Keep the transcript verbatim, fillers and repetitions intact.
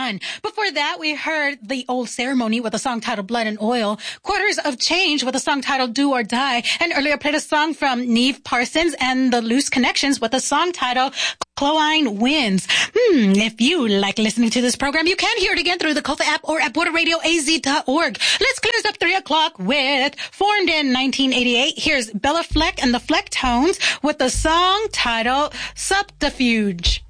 Run. Before that, we heard The Old Ceremony with a song titled Blood and Oil, Quarters of Change with a song titled Do or Die, and earlier played a song from Neve Parsons and the Loose Connections with a song titled Cloine Winds. Hmm, if you like listening to this program, you can hear it again through the Kofa app or at border radio a z dot org. Let's close up three o'clock with, formed in nineteen eighty-eight, here's Bella Fleck and the Fleck Tones with the song titled Subterfuge.